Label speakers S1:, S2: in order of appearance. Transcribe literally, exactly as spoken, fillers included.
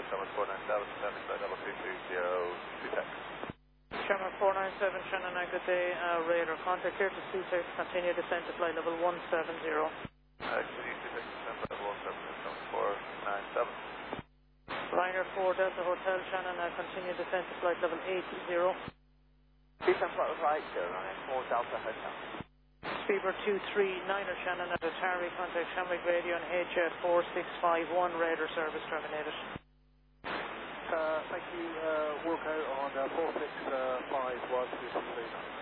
S1: Shamrock four nine seven, Shannon flight level three three zero, two six.
S2: Shamrock four nine seven, Shannon, uh, good day, uh, radar contact here to two six, continue descent to flight level one seven zero.
S1: Uh, continue two six, descent level one seven zero, Shamrock four nine seven.
S2: Liner four Delta Hotel, Shannon, uh, continue descent to flight level eight zero.
S3: Descent flight level eight zero, running four Delta Hotel.
S2: Speedbird two three niner, Shannon, at Atari, contact Shamrock Radio and H F four six five one, radar service terminated.
S4: Uh, thank you, uh, Wilco on uh, four six five one, two three nine.